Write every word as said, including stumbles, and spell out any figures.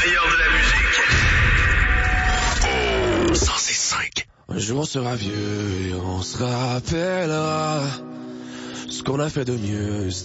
meilleur de la musique. Oh, cent cinq. Un jour on sera vieux et on se rappellera ce qu'on a fait de mieux.